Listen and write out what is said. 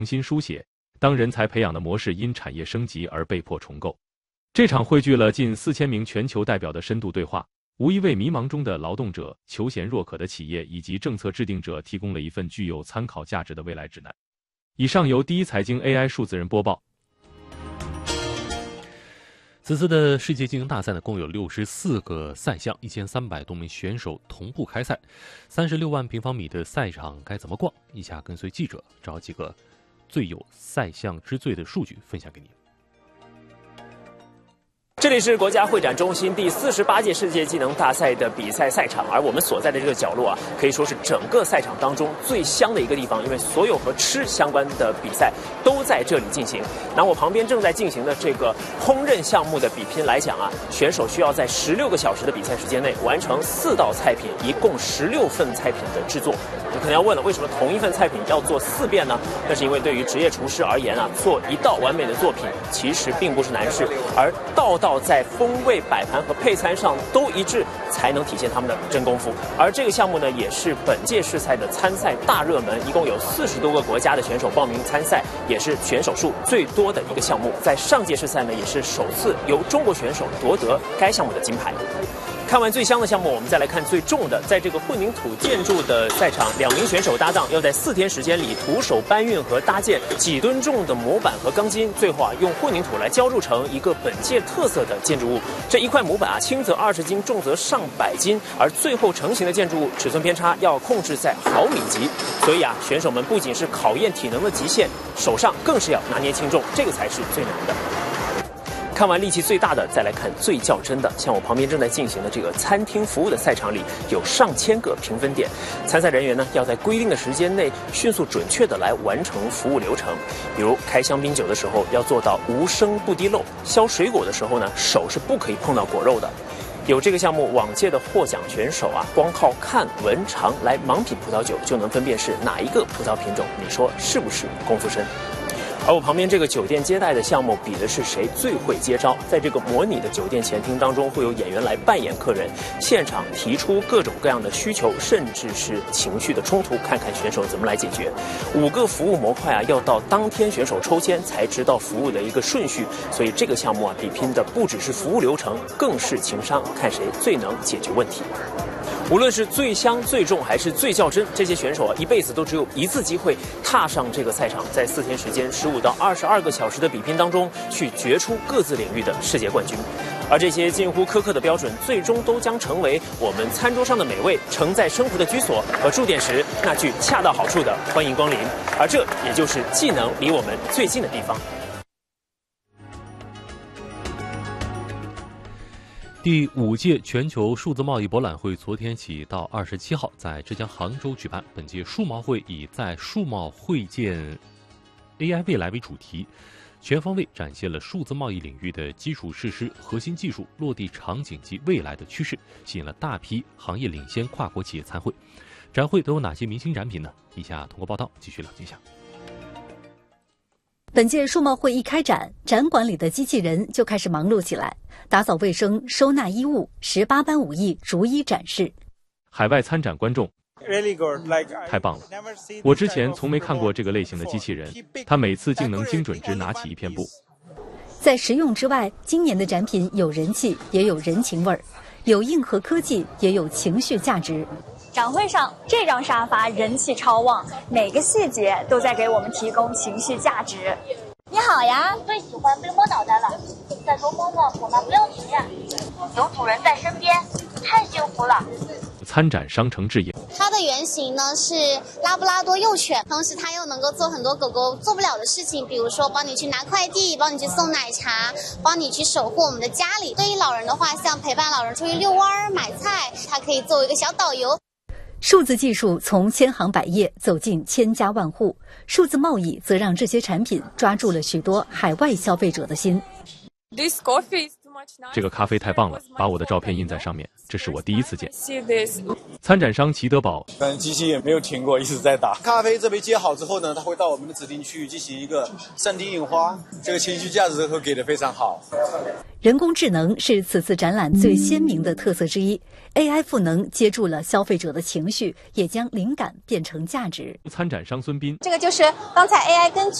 新书写，当人才培养的模式因产业升级而被迫重构。这场汇聚了近4000名全球代表的深度对话，无疑为迷茫中的劳动者、求贤若渴的企业以及政策制定者提供了一份具有参考价值的未来指南。以上由第一财经 AI 数字人播报。 此次的世界竞争大赛呢，共有64个赛项，1300多名选手同步开赛，36万平方米的赛场该怎么逛？以下跟随记者找几个最有赛项之最的数据分享给你。 这里是国家会展中心第48届世界技能大赛的比赛赛场，而我们所在的这个角落啊，可以说是整个赛场当中最香的一个地方，因为所有和吃相关的比赛都在这里进行。拿我旁边正在进行的这个烹饪项目的比拼来讲啊，选手需要在16个小时的比赛时间内完成4道菜品，一共16份菜品的制作。你可能要问了，为什么同一份菜品要做4遍呢？那是因为对于职业厨师而言啊，做一道完美的作品其实并不是难事，而道在风味摆盘和配餐上都一致，才能体现他们的真功夫。而这个项目呢，也是本届世赛的参赛大热门，一共有40多个国家的选手报名参赛，也是选手数最多的一个项目。在上届世赛呢，也是首次由中国选手夺得该项目的金牌。看完最香的项目，我们再来看最重的。在这个混凝土建筑的赛场，2名选手搭档要在4天时间里徒手搬运和搭建几吨重的模板和钢筋，最后用混凝土来浇筑成一个本届特色的建筑物。这一块模板轻则20斤，重则上百斤，而最后成型的建筑物尺寸偏差要控制在毫米级。所以选手们不仅是考验体能的极限，手上更是要拿捏轻重，这个才是最难的。看完力气最大的，再来看最较真的。像我旁边正在进行的这个餐厅服务的赛场里，有上千个评分点，参赛人员呢要在规定的时间内迅速准确的来完成服务流程。比如开香槟酒的时候要做到无声不滴漏，削水果的时候呢手是不可以碰到果肉的。有这个项目往届的获奖选手光靠看闻尝来盲品葡萄酒就能分辨是哪一个葡萄品种，你说是不是功夫深？而我旁边这个酒店接待的项目比的是谁最会接招。在这个模拟的酒店前厅当中，会有演员来扮演客人，现场提出各种各样的需求，甚至是情绪的冲突，看看选手怎么来解决。5个服务模块要到当天选手抽签才知道服务的一个顺序，所以这个项目比拼的不只是服务流程，更是情商，看谁最能解决问题。无论是最香最重还是最较真，这些选手一辈子都只有一次机会踏上这个赛场，在4天时间15到22个小时的比拼当中，去决出各自领域的世界冠军。而这些近乎苛刻的标准，最终都将成为我们餐桌上的美味，承载生活的居所和驻点时那句恰到好处的欢迎光临。而这也就是技能离我们最近的地方。 第5届全球数字贸易博览会昨天起到27号在浙江杭州举办。本届数贸会以在数贸会建 AI 未来为主题，全方位展现了数字贸易领域的基础设施、核心技术、落地场景及未来的趋势，吸引了大批行业领先跨国企业参会。展会都有哪些明星展品呢？以下通过报道继续了解一下。 本届数贸会一开展，展馆里的机器人就开始忙碌起来，打扫卫生、收纳衣物，18般武艺逐一展示。 海外参展观众太棒了！我之前从没看过这个类型的机器人，它每次竟能精准直拿起一片布。 在实用之外，今年的展品有人气，也有人情味儿，有硬核科技，也有情绪价值。 展会上，这张沙发人气超旺，每个细节都在给我们提供情绪价值。 你好呀，最喜欢被摸脑袋了，再多摸摸我们不要情愿，有主人在身边，太幸福了。 参展商城智也， 它的原型呢是拉布拉多幼犬，同时它又能够做很多狗狗做不了的事情，比如说帮你去拿快递，帮你去送奶茶，帮你去守护我们的家里。对于老人的话，像陪伴老人出去遛弯、买菜，它可以作为一个小导游。 数字技术从千行百业走进千家万户，数字贸易则让这些产品抓住了许多海外消费者的心。 这个咖啡太棒了，把我的照片印在上面，这是我第一次见。参展商齐德堡， 但机器也没有停过，一直在打。咖啡这杯接好之后呢，它会到我们的指定区域进行一个3D印花，这个情绪价值会给的非常好。 人工智能是此次展览最鲜明的特色之一。AI 赋能接住了消费者的情绪，也将灵感变成价值。 参展商孙斌， 这个就是刚才 AI 根据